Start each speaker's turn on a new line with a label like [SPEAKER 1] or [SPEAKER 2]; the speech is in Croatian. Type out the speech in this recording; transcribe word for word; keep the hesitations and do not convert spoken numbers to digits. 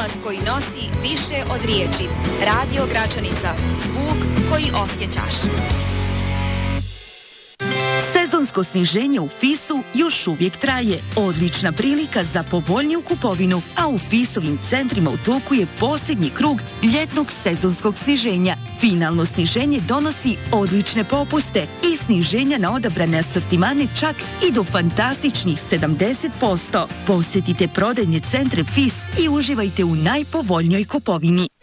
[SPEAKER 1] Glas koji nosi više od riječi. Radio Gračanica. Zvuk koji osjećaš.
[SPEAKER 2] Sezonsko sniženje u Fisu još uvijek traje. Odlična prilika za povoljniju kupovinu, a u Fisovim centrima u toku je posljednji krug ljetnog sezonskog sniženja. Finalno sniženje donosi odlične popuste i sniženja na odabrane asortimane čak i do fantastičnih sedamdeset posto. Posjetite prodajne centre Fis i uživajte u najpovoljnijoj kupovini.